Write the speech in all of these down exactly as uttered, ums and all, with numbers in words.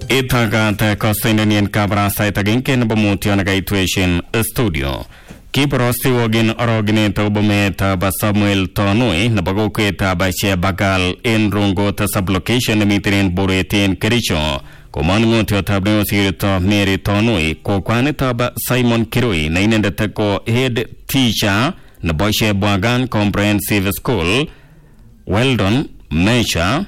Itagat Costinian Cabra site again can Bomution Gaituation studio. Keep Rosti Wogin Oroginator Bometa by Samuel Tonui, Nabagoketa by Shea Bagal in Rungota sublocation meeting Boretin Kericho. Command to Tabno Sirito Mary Tonui, Kokwaneta by Simon Kirui, Nain the Teco head teacher, Naboshe Boagan Comprehensive School, Weldon, Mesha,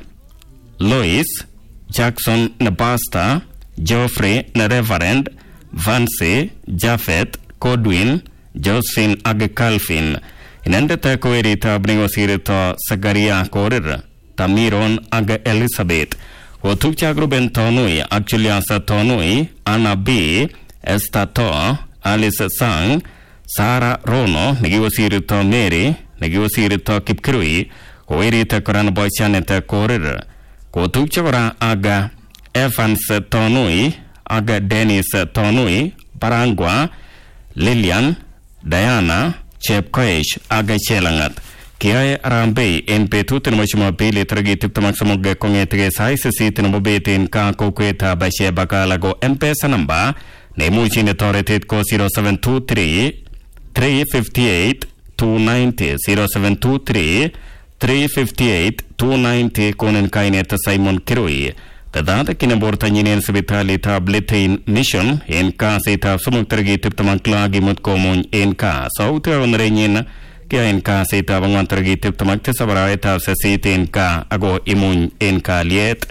Lois, Jackson Nabasta, Geoffrey Reverend, Vance, Japheth, Codwin, Josephine Agekalfin. Inanda tako erita abningo sirito Sagaria Korir, Tamiron Aga Elizabeth. Wotukcha gruben tonui, actually asa tonui, Anna B, Estato, Alice Sang, Sarah Rono, negiwo sirito Mary, negiwo sirito Kipkirui, Oerita Koran Boychaneta Korir. Kotukcha aga Evans tonui, aga Dennis tonui, Parangwa, Lilian, Diana, Chepkoish, aga Chelangat. Kiai Rambe, en Petutin Moshima Billy Tragit Tamaxamoga Kongetre Size Seat in Mobetin Ka Kokweta by Shebakalago M P S number, Nemuchin authority co zero seven two three, three five eight, two nine zero, zero seven two three, three five eight, two nine zero Konen Kainet Simon Kirui. The data Kinabortanian Sabitali Tabletain Mission in Ka Sita Sumutragi Tiptamaklagi Mutkomun in Ka, South on Renin, Kia in Ka Sita Bangantragi Tiptamaktisabaraita Sasiti in Ka, Ago Imun in Ka Liet.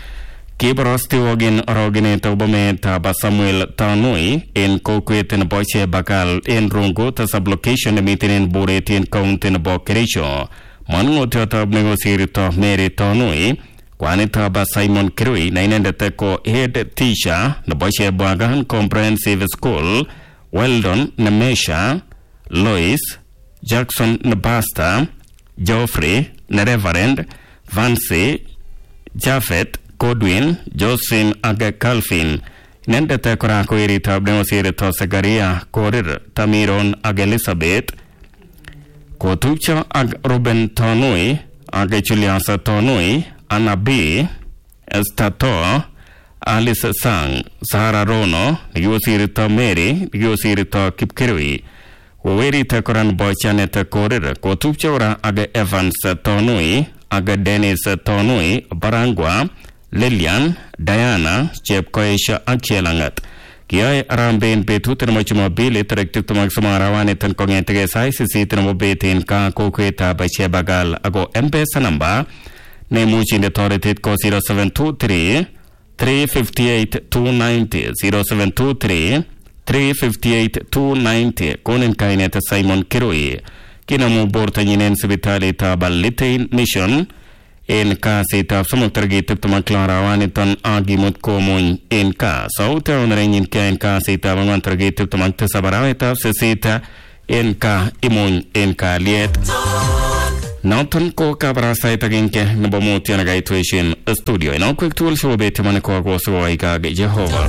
Kibrosti Wogin Rogineta Bometa by Samuel Tanui in Kokwet and Boche Bakal in Rungota sublocation meeting in Buretin Count in Bokericho. Manu Tiotab Negosirito Mary Tanui. Kwanita ba Simon Kirui, nainenda teko head teacher, na Boshe Bagan Comprehensive School, Weldon, Namesha, Lois, Jackson, Nabasta, Geoffrey, Reverend, Vance, Japheth, Codwin, Josephine Aga Calvin, Nenda teko rako irita abneosirito Sagaria, Korir, Tamiron Aga Elizabeth, Kotucha Ag Ruben Tonui, Aga Juliansa Tonui, Anna B, Estato, Alice Sang, Sarah Rono, Yosirito Mary, Yosirito Kipkirui, Werita Koran Boychaneta Korir, Kotupchora Aga Evans Tonui, Aga Dennis Tonui, Barangwa, Lilian, Diana, Chepkoisha Achelangat. Kiai Ramben Petutan Mochimobili, Directive to Maxamarawani Tankongetege Size, Sitan Mobetin Ka Kokweta by Shebagal, Ago M P S number. Nemuchin authority co zero seven two three, three five eight, two nine zero, zero seven two three, three five eight, two nine zero Konen Kainet Simon Kirui. Kinamu Bortaninen Sibitali Tabalitain Mission in Ka Sita Sumutragi Tiptamaklara Waniton Agimut Komun in Ka. South on Rain Ka Ka Sita Mantragi Tiptamakta Sabarawita Sita in Ka Imun in Ka Liet. Nautan ko kabra site again ke nabamuti na gaituation studio. Ina quick tool so beti manako go so ai ga Jehovah.